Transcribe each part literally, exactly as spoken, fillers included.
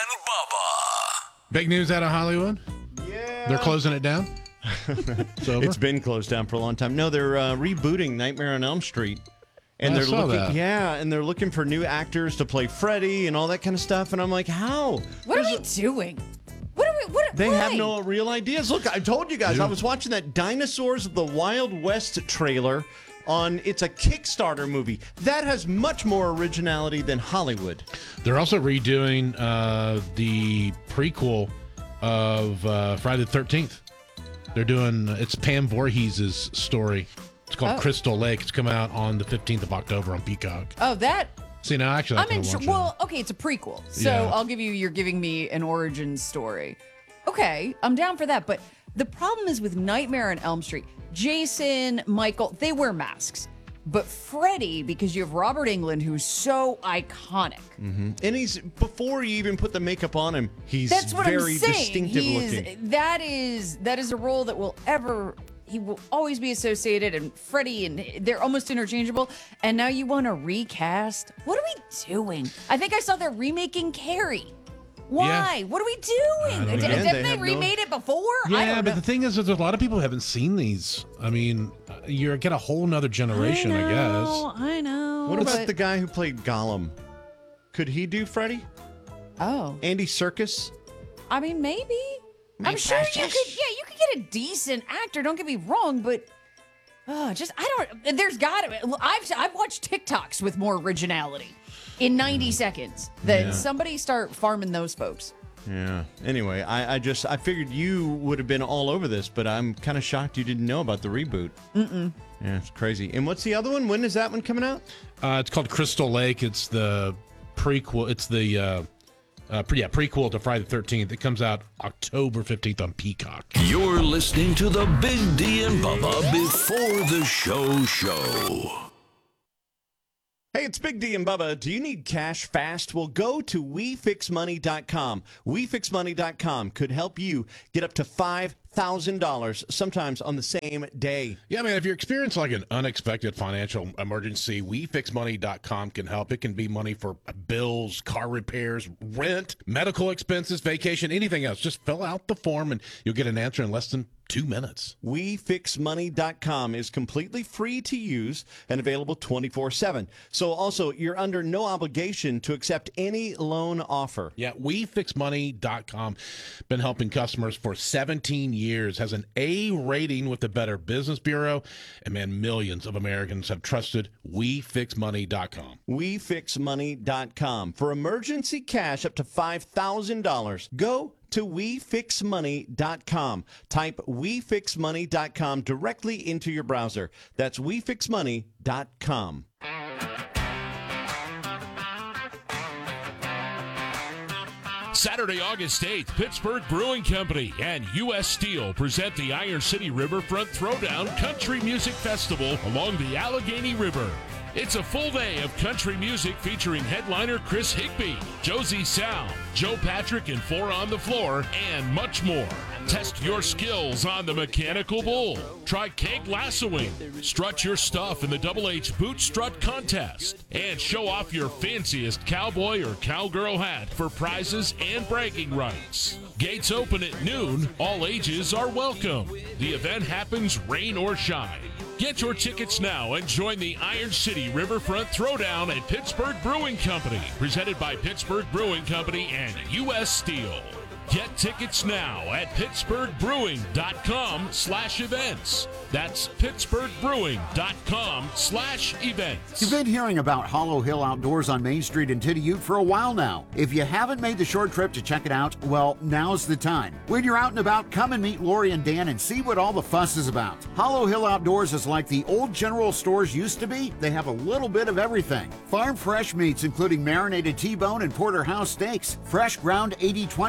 Bubba. Big news out of Hollywood. Yeah. They're closing it down. It's over. It's been closed down for a long time. No, they're uh, rebooting Nightmare on Elm Street. And I they're saw looking, that. yeah, and they're looking for new actors to play Freddy and all that kind of stuff. And I'm like, how? What There's are we a- doing? What are we? What? They why? have no real ideas. Look, I told you guys, Yeah. I was watching that Dinosaurs of the Wild West trailer on, it's a Kickstarter movie. That has much more originality than Hollywood. They're also redoing uh, the prequel of uh, Friday the thirteenth. They're doing, it's Pam Voorhees' story. It's called Oh. Crystal Lake. It's coming out on the fifteenth of October on Peacock. Oh, that. See, now actually, I I'm in. watch Well, okay, it's a prequel, so Yeah. I'll give you. You're giving me an origin story. Okay, I'm down for that. But the problem is with Nightmare on Elm Street, Jason, Michael, they wear masks. But Freddy, because you have Robert Englund, who's so iconic. And he's, before you even put the makeup on him, he's That's what very I'm saying. distinctive He's, looking. That is that is a role that will ever. He will always be associated, and Freddy, and they're almost interchangeable. And now you want to recast? What are we doing? I think I saw they're remaking Carrie. Why? What are we doing? don't D- know. Again, Didn't they they have no- remade it before? I Yeah, don't but know. the thing is, is a lot of people haven't seen these. I mean, you get a whole nother generation, I, know, I know. What about but- the guy who played Gollum? Could he do Freddy? Oh, Andy Serkis? I mean, maybe. I'm sure you could. Yeah, you could get a decent actor. Don't get me wrong, but uh, just I don't. There's got to. I've I've watched TikToks with more originality in ninety seconds. That Yeah. somebody start farming those folks. Yeah. Anyway, I, I just I figured you would have been all over this, but I'm kind of shocked you didn't know about the reboot. Mm-mm. Yeah, it's crazy. And what's the other one? When is that one coming out? Uh, it's called Crystal Lake. It's the prequel. It's the uh, uh, pre- yeah prequel to Friday the thirteenth. It comes out October fifteenth on Peacock. You're listening to the Big D and Bubba before the show show. Hey, it's Big D and Bubba. Do you need cash fast? Well, go to we fix money dot com. we fix money dot com could help you get up to five thousand dollars sometimes on the same day. Yeah, man, if you're experiencing like an unexpected financial emergency, we fix money dot com can help. It can be money for bills, car repairs, rent, medical expenses, vacation, anything else. Just fill out the form and you'll get an answer in less than two minutes. we fix money dot com is completely free to use and available twenty-four seven. So also, you're under no obligation to accept any loan offer. Yeah, we fix money dot com. Been helping customers for seventeen years. Has an A rating with the Better Business Bureau. And man, millions of Americans have trusted we fix money dot com. we fix money dot com. For emergency cash up to five thousand dollars, go to we fix money dot com. Type we fix money dot com directly into your browser. That's we fix money dot com. Saturday, August eighth, Pittsburgh Brewing Company and U S Steel present the Iron City Riverfront Throwdown Country Music Festival along the Allegheny River. It's a full day of country music featuring headliner Chris Higby, Josie Sound, Joe Patrick and Four on the Floor, and much more. Test your skills on the mechanical bull. Try keg lassoing. Strut your stuff in the Double H Boot Strut Contest. And show off your fanciest cowboy or cowgirl hat for prizes and bragging rights. Gates open at noon. All ages are welcome. The event happens rain or shine. Get your tickets now and join the Iron City Riverfront Throwdown at Pittsburgh Brewing Company, presented by Pittsburgh Brewing Company and U S Steel. Get tickets now at pittsburgh brewing dot com slash events. That's pittsburgh brewing dot com slash events. You've been hearing about Hollow Hill Outdoors on Main Street in Tiddiyute for a while now. If you haven't made the short trip to check it out, well, now's the time. When you're out and about, come and meet Lori and Dan and see what all the fuss is about. Hollow Hill Outdoors is like the old general stores used to be. They have a little bit of everything. Farm fresh meats, including marinated T-bone and porterhouse steaks, fresh ground eighty twenty burger,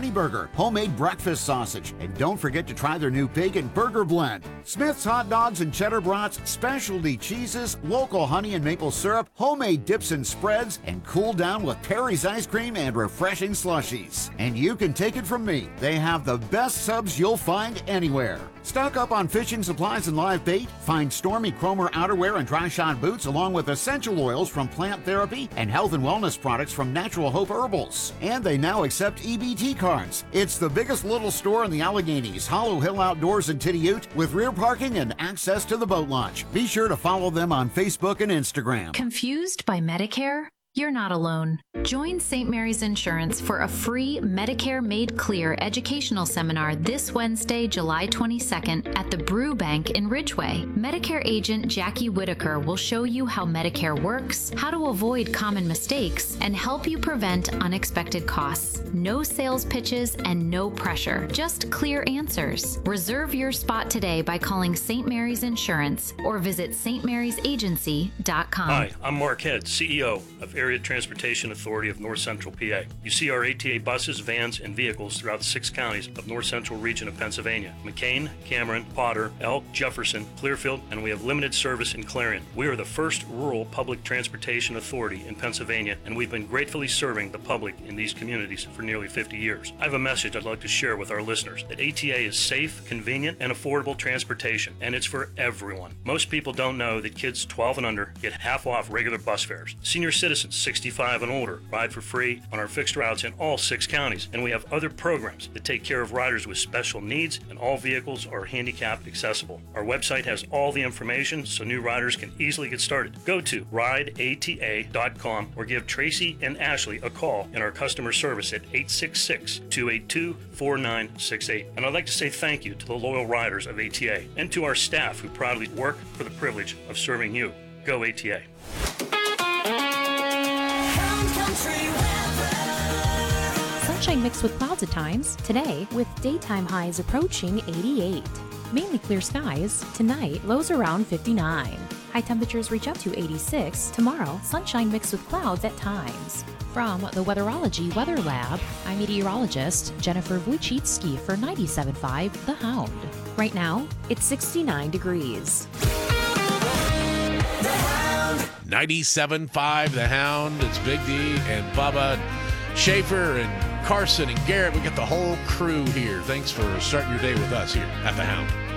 homemade breakfast sausage, and don't forget to try their new bacon burger blend. Smith's hot dogs and cheddar brats, specialty cheeses, local honey and maple syrup, homemade dips and spreads, and cool down with Perry's ice cream and refreshing slushies. And you can take it from me, they have the best subs you'll find anywhere. Stock up on fishing supplies and live bait. Find Stormy Cromer outerwear and dry shot boots along with essential oils from Plant Therapy and health and wellness products from Natural Hope Herbals. And they now accept E B T cards. It's the biggest little store in the Alleghenies, Hollow Hill Outdoors in Tidiute, with rear parking and access to the boat launch. Be sure to follow them on Facebook and Instagram. Confused by Medicare? You're not alone. Join Saint Mary's Insurance for a free Medicare Made Clear educational seminar this Wednesday, July twenty-second at the Brew Bank in Ridgeway. Medicare agent Jackie Whitaker will show you how Medicare works, how to avoid common mistakes, and help you prevent unexpected costs. No sales pitches and no pressure, just clear answers. Reserve your spot today by calling Saint Mary's Insurance or visit s t marys agency dot com. Hi, I'm Mark Head, C E O of Area Transportation Authority of North Central P A. You see our A T A buses, vans, and vehicles throughout the six counties of North Central region of Pennsylvania: McCain, Cameron, Potter, Elk, Jefferson, Clearfield, and we have limited service in Clarion. We are the first rural public transportation authority in Pennsylvania, and we've been gratefully serving the public in these communities for nearly fifty years. I have a message I'd like to share with our listeners, that A T A is safe, convenient, and affordable transportation, and it's for everyone. Most people don't know that kids twelve and under get half off regular bus fares. Senior citizens sixty-five and older ride for free on our fixed routes in all six counties, and we have other programs that take care of riders with special needs, and all vehicles are handicapped accessible. Our website has all the information so new riders can easily get started. Go to ride A T A dot com or give Tracy and Ashley a call in our customer service at eight six six, two eight two, four nine six eight. And I'd like to say thank you to the loyal riders of A T A and to our staff who proudly work for the privilege of serving you. Go A T A. Sunshine mixed with clouds at times today, with daytime highs approaching eighty-eight. Mainly clear skies. Tonight, lows around fifty-nine. High temperatures reach up to eighty-six. Tomorrow, sunshine mixed with clouds at times. From the Weatherology Weather Lab, I'm meteorologist Jennifer Wojcicki for ninety-seven point five The Hound. Right now, it's sixty-nine degrees. ninety-seven point five The Hound. It's Big D and Bubba, Schaefer and Carson and Garrett. We got the whole crew here. Thanks for starting your day with us here at The Hound.